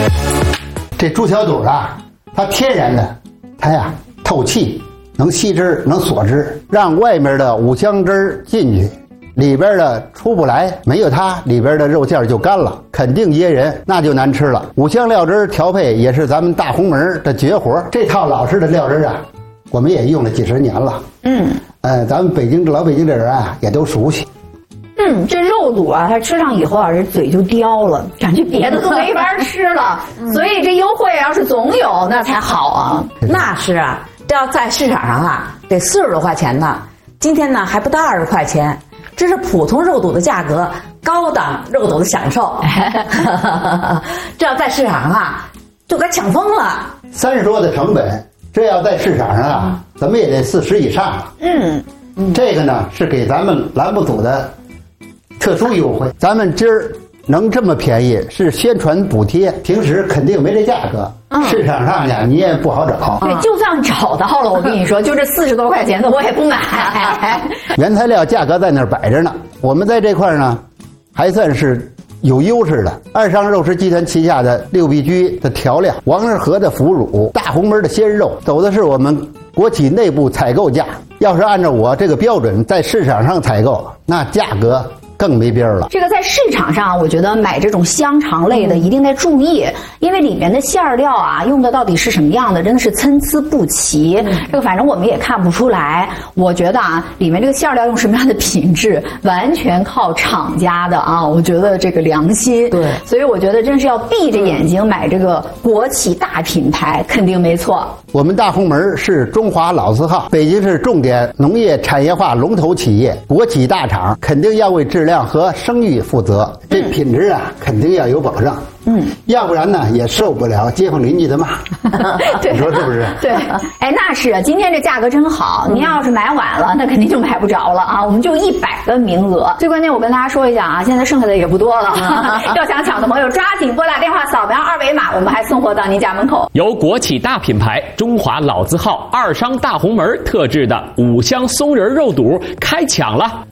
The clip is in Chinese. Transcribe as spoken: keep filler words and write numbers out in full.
这猪小肚啊，它天然的，它呀透气，能吸汁，能锁汁，让外面的五香汁进去，里边的出不来，没有它，里边的肉馅就干了，肯定噎人，那就难吃了。五香料汁调配也是咱们大红门的绝活，这套老式的料汁啊，我们也用了几十年了。嗯，呃，咱们北京老北京的人啊，也都熟悉。 嗯，这肉肚啊，它吃上以后啊，这嘴就刁了，感觉别的都没法吃了。所以这优惠要是总有，那才好啊。 那是啊，这要在市场上啊，得四十多块钱呢。今天呢，还不到二十块钱，这是普通肉肚的价格，高档肉肚的享受。这要在市场上啊，就该抢疯了。 三十多的成本，这要在市场上啊，咱们也得四十以上了。嗯，这个呢是给咱们栏目组的特殊优惠，咱们今儿能这么便宜是宣传补贴，平时肯定没这价格。嗯、市场上呀，你也不好找。 对，就算找到了，我跟你说，就这四十多块钱的，我也不买。 原材料价格在那儿摆着呢，我们在这块呢，还算是有优势的。二商肉食集团旗下的六必居的调料、王致和的腐乳、大红门的鲜肉，走的是我们国企内部采购价。要是按照我这个标准在市场上采购，那价格更没边儿了。 这个在市场上，我觉得买这种香肠类的一定得注意，因为里面的馅料啊，用的到底是什么样的，真的是参差不齐。嗯、这个反正我们也看不出来。我觉得啊，里面这个馅料用什么样的品质，完全靠厂家的啊。我觉得这个良心。对，所以我觉得真是要闭着眼睛买这个国企大品牌，肯定没错。 我们大红门是中华老字号，北京市重点农业产业化龙头企业，国企大厂，肯定要为质量和声誉负责，这品质啊、嗯、肯定要有保障。嗯，要不然呢也受不了街坊邻居的骂。 对， 你说是不是？ 对，哎，那是啊，今天这价格真好。您要是买晚了，那肯定就买不着了啊。我们就一百个名额，最关键我跟大家说一下啊，现在剩下的也不多了。要想抢的朋友，抓紧拨打电话，扫描二维码，我们还送货到您家门口。 由国企大品牌中华老字号二商大红门特制的五香松仁肉肚开抢了。